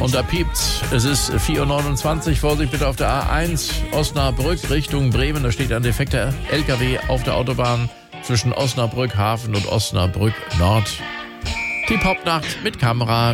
Und da piept's. Es ist 4:29 Uhr. Vorsicht bitte auf der A1 Osnabrück Richtung Bremen. Da steht ein defekter LKW auf der Autobahn zwischen Osnabrück Hafen und Osnabrück Nord. Die Popnacht mit Kamera.